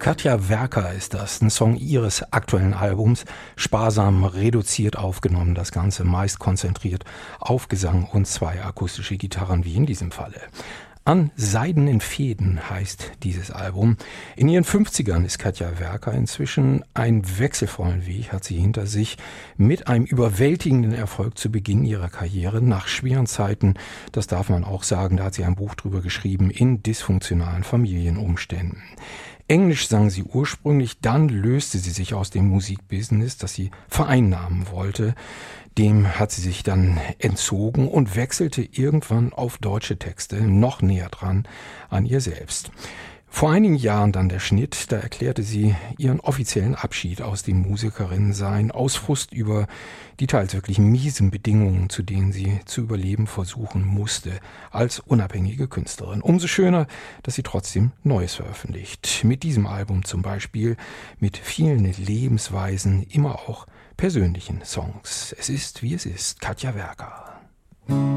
Katja Werker ist das, ein Song ihres aktuellen Albums, sparsam reduziert aufgenommen, das Ganze meist konzentriert auf Gesang und 2 akustische Gitarren, wie in diesem Falle. An seidenen Fäden heißt dieses Album. In ihren 50ern ist Katja Werker inzwischen. Einen wechselvollen Weg hat sie hinter sich mit einem überwältigenden Erfolg zu Beginn ihrer Karriere nach schweren Zeiten. Das darf man auch sagen, da hat sie ein Buch drüber geschrieben, in dysfunktionalen Familienumständen. Englisch sang sie ursprünglich, dann löste sie sich aus dem Musikbusiness, das sie vereinnahmen wollte. Dem hat sie sich dann entzogen und wechselte irgendwann auf deutsche Texte, noch näher dran an ihr selbst. Vor einigen Jahren dann der Schnitt, da erklärte sie ihren offiziellen Abschied aus dem Musikerinnensein, aus Frust über die teils wirklich miesen Bedingungen, zu denen sie zu überleben versuchen musste, als unabhängige Künstlerin. Umso schöner, dass sie trotzdem Neues veröffentlicht. Mit diesem Album zum Beispiel, mit vielen Lebensweisen, immer auch persönlichen Songs. Es ist, wie es ist. Katja Werker.